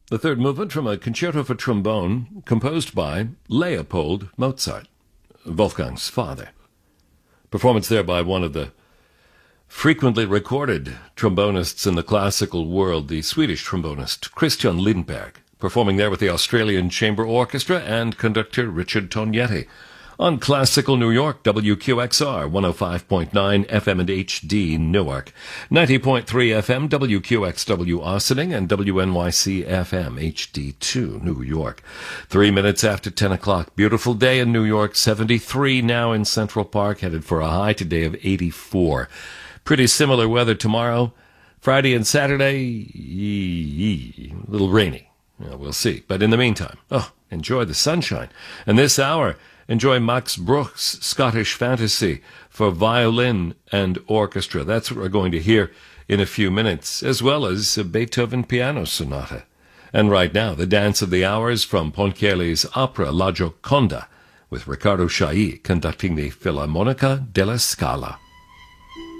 the third movement from a concerto for trombone composed by Leopold Mozart, Wolfgang's father. Performance there by one of the frequently recorded trombonists in the classical world, the Swedish trombonist Christian Lindberg, performing there with the Australian Chamber Orchestra and conductor Richard Tognetti. On Classical New York, WQXR, 105.9 FM and HD Newark, 90.3 FM, WQXW Ossining, and WNYC FM, HD2 New York. 3 minutes after 10 o'clock. Beautiful day in New York, 73 now in Central Park, headed for a high today of 84. Pretty similar weather tomorrow. Friday and Saturday, a little rainy. We'll see. But in the meantime, enjoy the sunshine. And this hour, enjoy Max Bruch's Scottish Fantasy for violin and orchestra. That's what we're going to hear in a few minutes, as well as a Beethoven Piano Sonata. And right now, the Dance of the Hours from Ponchielli's opera La Gioconda, with Riccardo Chailly conducting the Filarmonica della Scala.